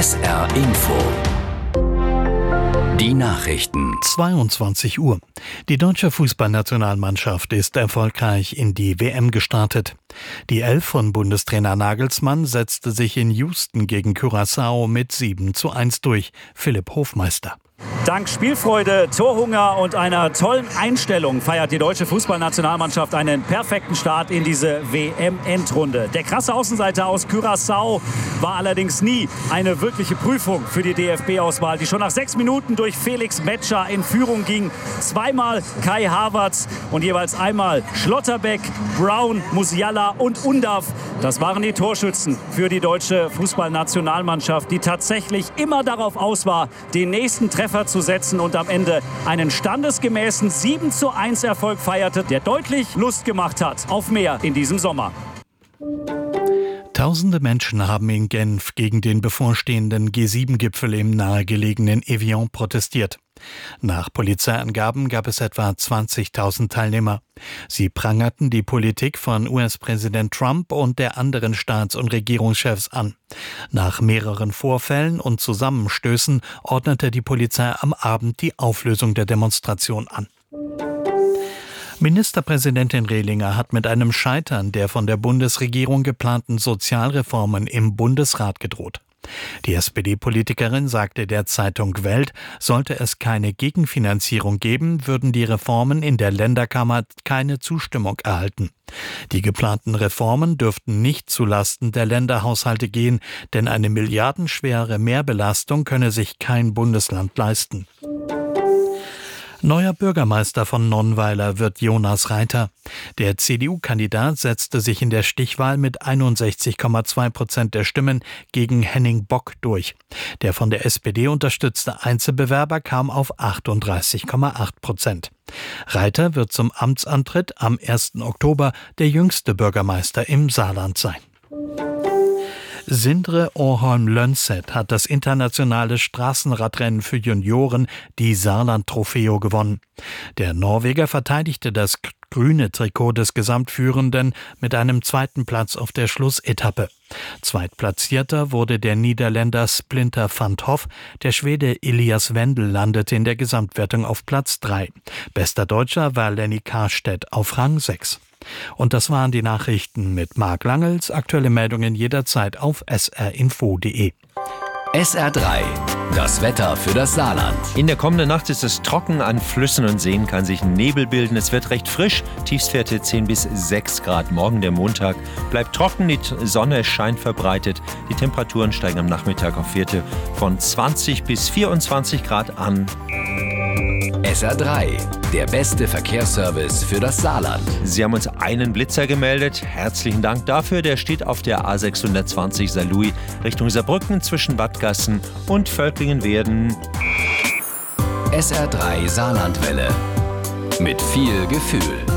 SR Info. Die Nachrichten. 22 Uhr. Die deutsche Fußballnationalmannschaft ist erfolgreich in die WM gestartet. Die Elf von Bundestrainer Nagelsmann setzte sich in Houston gegen Curaçao mit 7:1 durch. Philipp Hofmeister. Dank Spielfreude, Torhunger und einer tollen Einstellung feiert die deutsche Fußballnationalmannschaft einen perfekten Start in diese WM-Endrunde. Der krasse Außenseiter aus Curaçao war allerdings nie eine wirkliche Prüfung für die DFB-Auswahl, die schon nach 6 Minuten durch Felix Metscher in Führung ging. Zweimal Kai Havertz und jeweils einmal Schlotterbeck, Brown, Musiala und Undav. Das waren die Torschützen für die deutsche Fußballnationalmannschaft, die tatsächlich immer darauf aus war, den nächsten Treffer zu setzen und am Ende einen standesgemäßen 7:1 Erfolg feierte, der deutlich Lust gemacht hat auf mehr in diesem Sommer. Tausende Menschen haben in Genf gegen den bevorstehenden G7-Gipfel im nahegelegenen Evian protestiert. Nach Polizeiangaben gab es etwa 20.000 Teilnehmer. Sie prangerten die Politik von US-Präsident Trump und der anderen Staats- und Regierungschefs an. Nach mehreren Vorfällen und Zusammenstößen ordnete die Polizei am Abend die Auflösung der Demonstration an. Ministerpräsidentin Rehlinger hat mit einem Scheitern der von der Bundesregierung geplanten Sozialreformen im Bundesrat gedroht. Die SPD-Politikerin sagte der Zeitung Welt, sollte es keine Gegenfinanzierung geben, würden die Reformen in der Länderkammer keine Zustimmung erhalten. Die geplanten Reformen dürften nicht zulasten der Länderhaushalte gehen, denn eine milliardenschwere Mehrbelastung könne sich kein Bundesland leisten. Neuer Bürgermeister von Nonnweiler wird Jonas Reiter. Der CDU-Kandidat setzte sich in der Stichwahl mit 61,2% der Stimmen gegen Henning Bock durch. Der von der SPD unterstützte Einzelbewerber kam auf 38,8%. Reiter wird zum Amtsantritt am 1. Oktober der jüngste Bürgermeister im Saarland sein. Sindre Åholm-Lønseth hat das internationale Straßenradrennen für Junioren, die Saarland-Trofeo, gewonnen. Der Norweger verteidigte das grüne Trikot des Gesamtführenden mit einem 2. Platz auf der Schlussetappe. Zweitplatzierter wurde der Niederländer Splinter van 't Hoff. Der Schwede Elias Wendel landete in der Gesamtwertung auf Platz 3. Bester Deutscher war Lenny Karstedt auf Rang 6. Und das waren die Nachrichten mit Marc Langels. Aktuelle Meldungen jederzeit auf srinfo.de. SR3, das Wetter für das Saarland. In der kommenden Nacht ist es trocken, an Flüssen und Seen kann sich Nebel bilden. Es wird recht frisch, Tiefstwerte 10 bis 6 Grad. Morgen der Montag bleibt trocken, die Sonne scheint verbreitet. Die Temperaturen steigen am Nachmittag auf Werte von 20 bis 24 Grad an. SR3, der beste Verkehrsservice für das Saarland. Sie haben uns einen Blitzer gemeldet. Herzlichen Dank dafür. Der steht auf der A620 Saarlouis Richtung Saarbrücken zwischen Wattgassen und Völklingen-Werden. SR3 Saarlandwelle. Mit viel Gefühl.